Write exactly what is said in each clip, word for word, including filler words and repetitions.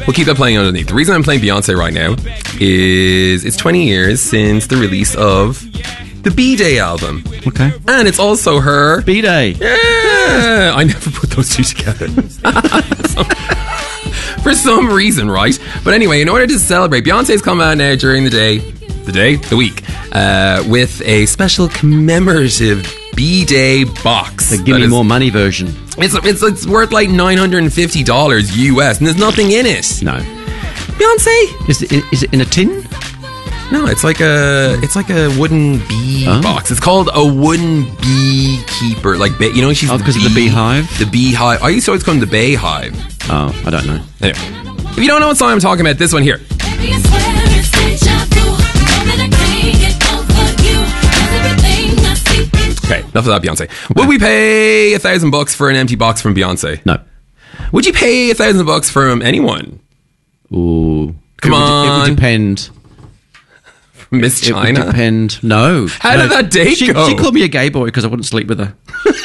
We'll keep that playing underneath. The reason I'm playing Beyonce right now is it's twenty years since the release of the B-Day album. Okay. And it's also her... B-Day. Yeah! I never put those two together. For some reason, right? But anyway, in order to celebrate, Beyonce's come out now during the day, the day, the week, uh, with a special commemorative B-Day box. The Give Me is, More Money version. It's, it's it's worth like nine hundred fifty dollars U S, and there's nothing in it. No. Beyonce? Is it, is it in a tin? No, it's like a it's like a wooden bee Oh. box. It's called a wooden beekeeper. Like, you know, she's Oh, because of the beehive? The beehive. I used to always call them the Bayhive. Oh, I don't know. Anyway, if you don't know what song I'm talking about, this one here. Okay, enough of that, Beyonce. Okay. Would we pay a thousand bucks for an empty box from Beyonce? No. Would you pay a thousand bucks from anyone? Ooh. Come it would, on. It would depend. Miss It China? would depend. No. How no. did that date she, go? She called me a gay boy because I wouldn't sleep with her.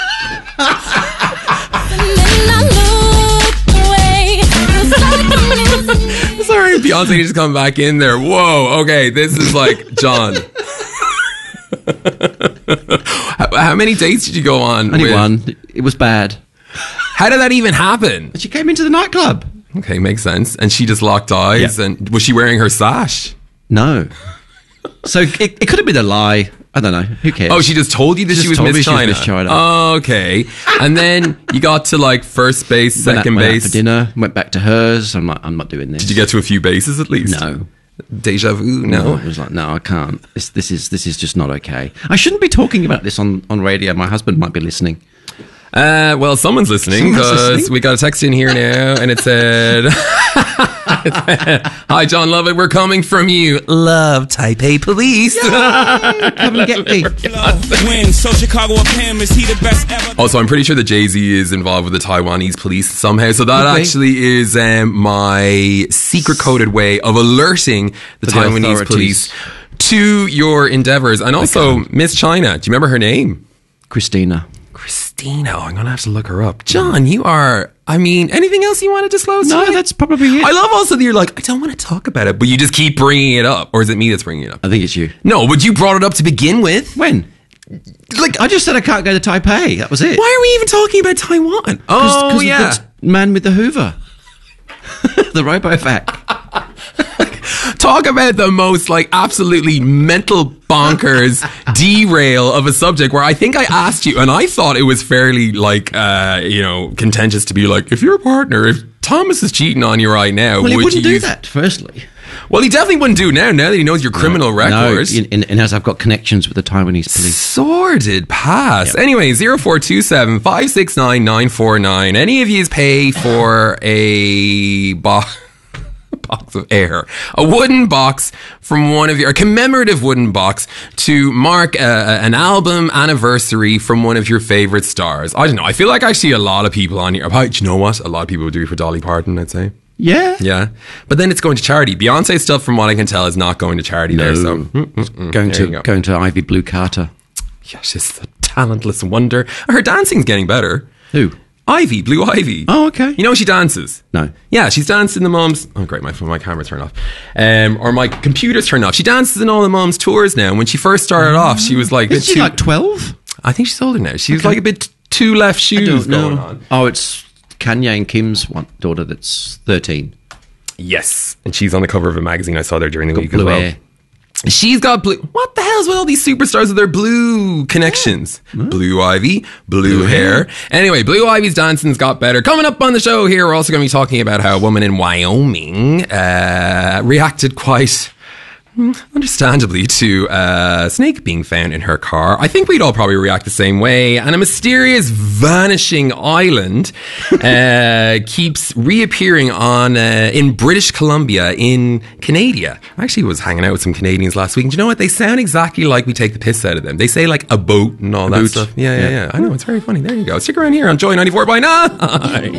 Sorry, Beyonce just come back in there. Whoa, okay, this is like John. how, how many dates did you go on? Only with? one. It was bad. How did that even happen? She came into the nightclub. Okay, makes sense. And she just locked eyes. Yeah. And was she wearing her sash? No. So it, it could have been a lie. I don't know. Who cares? Oh, she just told you that She she, just was told me Miss she was China. Miss China. Oh, okay. And then you got to like first base, Went out- second went out base. for dinner. Went back to hers. I'm like, I'm not doing this. Did you get to a few bases at least? No. Deja vu? No. It was like, no, I can't. This, this is this is just not okay. I shouldn't be talking about this on, on radio. My husband might be listening. Uh, well, someone's listening Someone's because listening? we got a text in here now, and it said, "Hi, John Lovett, we're coming from you. Love Taipei Police." Come and get me. Win. So Chicago up him. Is he the best ever? Also, I'm pretty sure that Jay-Z is involved with the Taiwanese police somehow. So that Okay. actually is um, my secret-coded way of alerting the To the Taiwanese authorities. police to your endeavors. And also, Miss China. Do you remember her name? Christina. Christina. Oh, I'm going to have to look her up. John, you are... I mean, anything else you want to disclose? No, today? that's probably it. I love also that you're like, I don't want to talk about it, but you just keep bringing it up. Or is it me that's bringing it up? I think it's you. No, but you brought it up to begin with. When? Like, I just said I can't go to Taipei. That was it. why are we even talking about Taiwan? Oh, Cause yeah. of the man with the Hoover. The RoboVac. Talk about the most like absolutely mental bonkers derail of a subject where I think I asked you and I thought it was fairly like uh you know contentious to be like, if your partner, if Thomas is cheating on you right now, Well, he would wouldn't you do use- that, firstly. Well, he definitely wouldn't do now now that he knows your criminal record. No, in, in, and as I've got connections with the Taiwanese police. Sordid pass. Yep. Anyway, zero four two seven, five six nine, nine four nine. Any of yous pay for a box box of air, a wooden box from one of your, a commemorative wooden box to mark uh, an album anniversary from one of your favorite stars? I don't know. I feel like I see a lot of people on here. Do you know what? A lot of people would do it for Dolly Parton, I'd say. Yeah. Yeah. But then it's going to charity. Beyonce stuff, from what I can tell, is not going to charity there. So mm, mm, mm. Going There you to go. going to Ivy Blue Carter. Yeah, she's a talentless wonder. Her dancing's getting better. Who? Ivy, Blue Ivy. Oh, okay. You know she dances? No. Yeah, she's dancing the mums. Oh, great, my my camera turned off. Um, or my computer's turned off. She dances in all the mums' tours now. And when she first started off, she was like... a bit Is she too- like twelve? I think she's older now. She was like a bit two left shoes going on. Oh, it's Kanye and Kim's one daughter that's thirteen. Yes. And she's on the cover of a magazine I saw there during the Got week blue as well. hair. She's got blue. What the hell's with all these superstars with their blue connections? Blue Ivy, blue, hair. Anyway, Blue Ivy's dancing's got better. Coming up on the show here, we're also going to be talking about how a woman in Wyoming uh, reacted quite mm, understandably to a snake being found in her car. I think we'd all probably react the same way. And a mysterious vanishing island uh, keeps reappearing on uh, in British Columbia in Canada. I actually was hanging out with some Canadians last week, and do you know what? They sound exactly like we take the piss out of them. They say like a boat and all that boot. stuff. Yeah, yeah, Yeah. yeah. I know, it's very funny. There you go. Stick around here on Joy ninety-four point nine.